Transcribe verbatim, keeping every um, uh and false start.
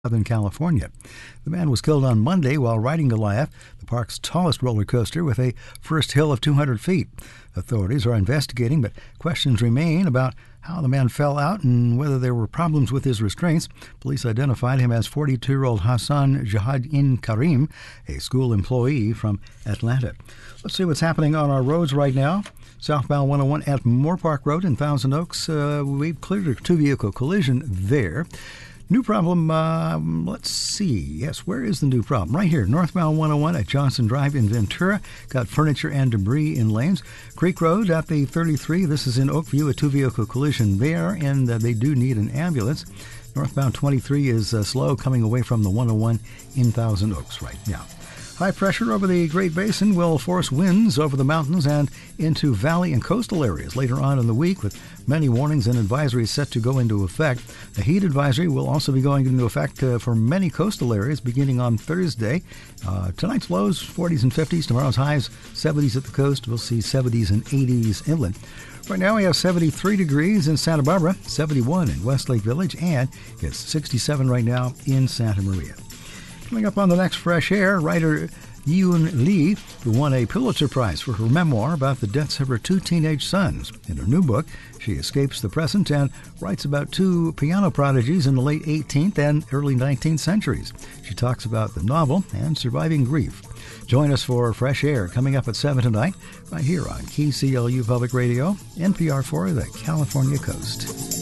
Southern California. The man was killed on Monday while riding Goliath, the park's tallest roller coaster with a first hill of two hundred feet. Authorities are investigating, but questions remain about how the man fell out and whether there were problems with his restraints. Police identified him as forty-two-year-old Hassan Jihad-in Karim, a school employee from Atlanta. Let's see what's happening on our roads right now. Southbound one oh one at Moorpark Road in Thousand Oaks. Uh, we've cleared a two-vehicle collision there. New problem, uh, let's see. Yes, where is the new problem? Right here, northbound one oh one at Johnson Drive in Ventura. Got furniture and debris in lanes. Creek Road at the thirty-three. This is in Oakview, a two-vehicle collision there, and uh, they do need an ambulance. Northbound twenty-three is uh, slow coming away from the one oh one in Thousand Oaks right now. High pressure over the Great Basin will force winds over the mountains and into valley and coastal areas later on in the week, with many warnings and advisories set to go into effect. A heat advisory will also be going into effect uh, for many coastal areas beginning on Thursday. Uh, tonight's lows, forties and fifties. Tomorrow's highs, seventies at the coast. We'll see seventies and eighties inland. Right now we have seventy-three degrees in Santa Barbara, seventy-one in Westlake Village, and it's sixty-seven right now in Santa Maria. Coming up on the next Fresh Air, writer Yoon Lee, who won a Pulitzer Prize for her memoir about the deaths of her two teenage sons. In her new book, she escapes the present and writes about two piano prodigies in the late eighteenth and early nineteenth centuries. She talks about the novel and surviving grief. Join us for Fresh Air coming up at seven tonight, right here on K C L U Public Radio, N P R for the California Coast.